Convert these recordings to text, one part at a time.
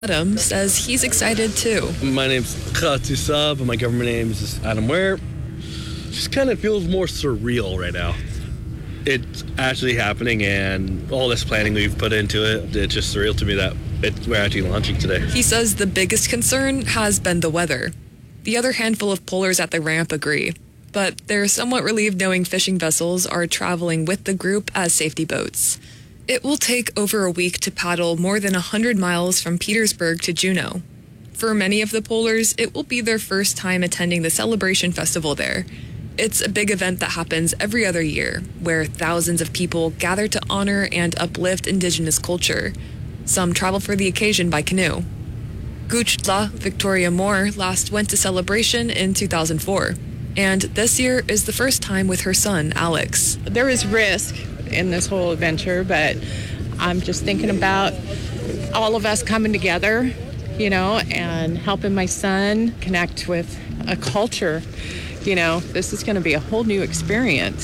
Adam says he's excited too. My name's Katsu Sab, and my government name is Adam Ware. Just kind of feels more surreal right now. It's actually happening, and all this planning we've put into it, it's just surreal to me that we're actually launching today. He says the biggest concern has been the weather. The other handful of pullers at the ramp agree, but they're somewhat relieved knowing fishing vessels are traveling with the group as safety boats. It will take over a week to paddle more than 100 miles from Petersburg to Juneau. For many of the pullers, it will be their first time attending the Celebration Festival there. It's a big event that happens every other year, where thousands of people gather to honor and uplift indigenous culture. Some travel for the occasion by canoe. Guchtla Victoria Moore last went to Celebration in 2004, and this year is the first time with her son, Alex. There is risk in this whole adventure, but I'm just thinking about all of us coming together, and helping my son connect with a culture. This is going to be a whole new experience.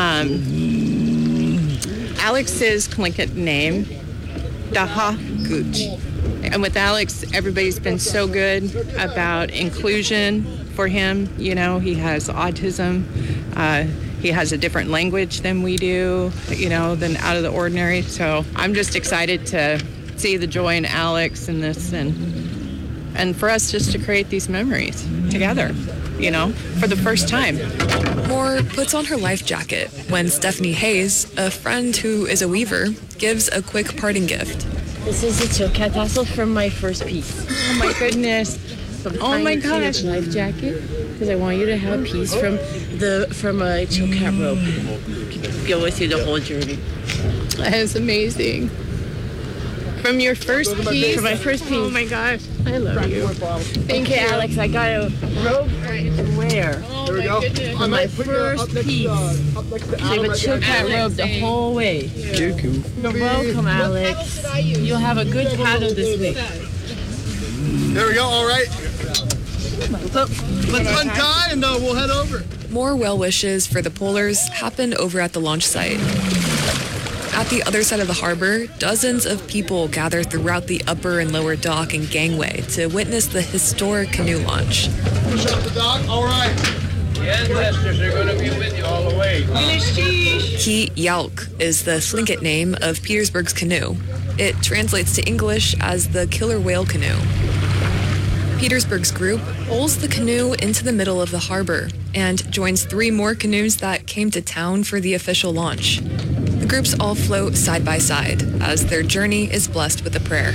Alex's Tlingit name, Daha Gooch. And with Alex, everybody's been so good about inclusion for him. He has autism. He has a different language than we do, than out of the ordinary. So I'm just excited to see the joy in Alex and this, and for us just to create these memories together, for the first time. Moore puts on her life jacket when Stephanie Hayes, a friend who is a weaver, gives a quick parting gift. This is a chocat tassel from my first piece. Oh my goodness. Oh my gosh. Life jacket, because I want you to have a piece from a chocat rope. Go with you the whole journey. That is amazing. From your first piece? From my first piece. Oh my gosh. I love you. Thank you, Alex. I got a robe for you to wear. Oh my goodness. On my first piece. So you have a chocat robe the whole way. You're cool. You're welcome, Alex. You'll have a good paddle this week. There we go. All right. Let's untie and we'll head over. More well wishes for the pullers happen over at the launch site. At the other side of the harbor, dozens of people gather throughout the upper and lower dock and gangway to witness the historic canoe launch. Push up the dock. All right. The ancestors are going to be with you all the way. Ki Yalk is the Tlingit name of Petersburg's canoe. It translates to English as the killer whale canoe. Petersburg's group pulls the canoe into the middle of the harbor and joins 3 more canoes that came to town for the official launch. The groups all float side by side as their journey is blessed with a prayer.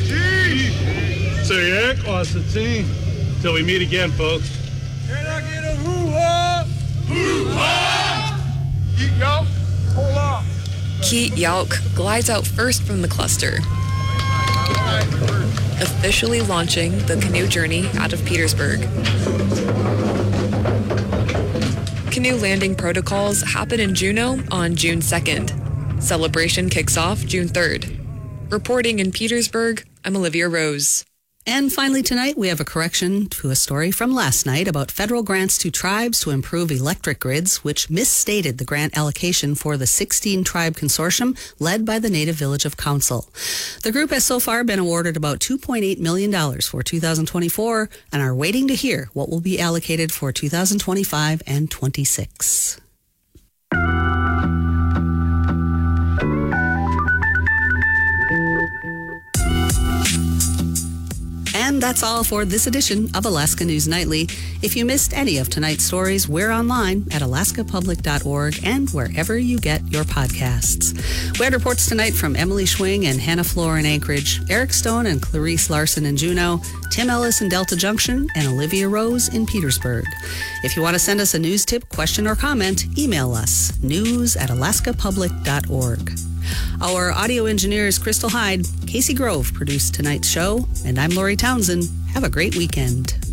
Till we meet again, folks. Ki Yalk glides out first from the cluster, officially launching the canoe journey out of Petersburg. Canoe landing protocols happen in Juneau on June 2nd. Celebration kicks off June 3rd. Reporting in Petersburg, I'm Olivia Rose. And finally tonight, we have a correction to a story from last night about federal grants to tribes to improve electric grids, which misstated the grant allocation for the 16-tribe consortium led by the Native Village of Council. The group has so far been awarded about $2.8 million for 2024 and are waiting to hear what will be allocated for 2025 and 26. And that's all for this edition of Alaska News Nightly. If you missed any of tonight's stories, we're online at alaskapublic.org and wherever you get your podcasts. We had reports tonight from Emily Schwing and Hannah Floor in Anchorage, Eric Stone and Clarice Larson in Juneau, Tim Ellis in Delta Junction, and Olivia Rose in Petersburg. If you want to send us a news tip, question, or comment, email us, news@alaskapublic.org. Our audio engineer is Crystal Hyde. Casey Grove produced tonight's show, and I'm Lori Townsend. Have a great weekend.